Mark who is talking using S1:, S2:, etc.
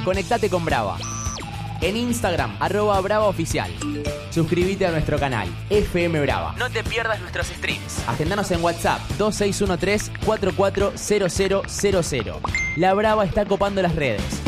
S1: Conectate con Brava. En Instagram, @BravaOficial. Suscríbete a nuestro canal, FM Brava. No te pierdas nuestros streams. Agendanos en WhatsApp, 2613-440000. La Brava está copando las redes.